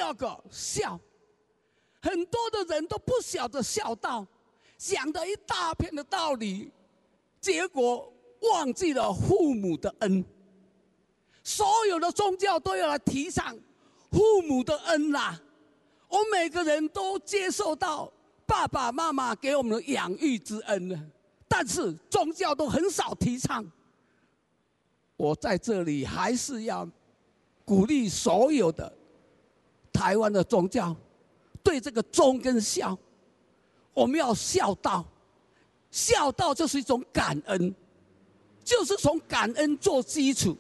二个孝，很多的人都不晓得孝道，讲了一大片的道理，结果忘记了父母的恩。所有的宗教都要来提倡父母的恩啦，我们每个人都接受到爸爸妈妈给我们的养育之恩了，但是宗教都很少提倡。我在这里还是要鼓励所有的台湾的宗教，对这个忠跟孝，我们要孝道。孝道就是一种感恩，就是从感恩做基础。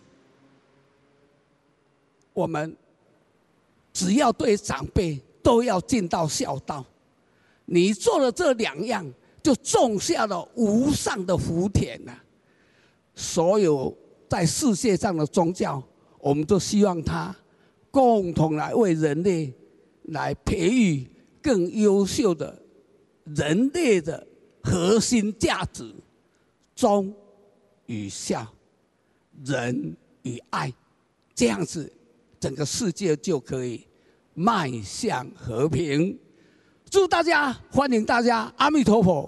我们只要对长辈都要尽到孝道，你做了这2样，就种下了无上的福田了。所有在世界上的宗教，我们都希望它共同来为人类来培育更优秀的人类的核心价值：忠与孝，仁与爱，这样子整个世界就可以迈向和平。祝大家，欢迎大家，阿弥陀佛。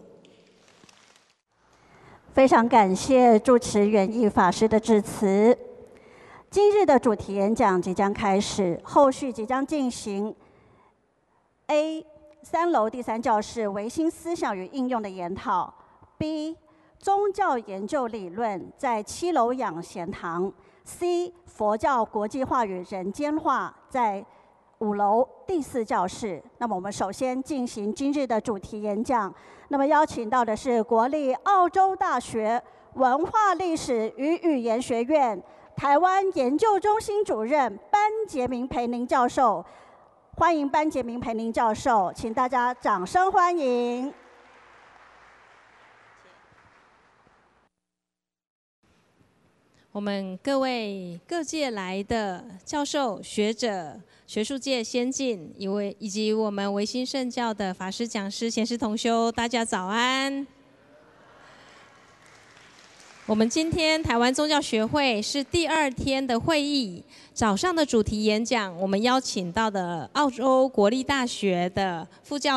非常感谢住持圆熠法师的致辞。今日的主题演讲即将开始，后续即将进行 A3楼第3教室唯心思想与应用的研讨 ，B 宗教研究理论在7楼养贤堂 ，C 佛教国际化与人间化在5楼第4教室。那么我们首先进行今日的主题演讲。那么邀请到的是国立澳洲大学文化历史与语言学院台湾研究中心主任班杰明培宁教授。欢迎班杰明培宁教授，请大家掌声欢迎。 我们各位各界来的教授、学者、学术界先进，以及我们唯心圣教的法师、讲师、贤师同修，大家早安。我们今天台湾宗教学会是第2天的会议，早上的主题演讲，我们邀请到的澳洲国立大学的副教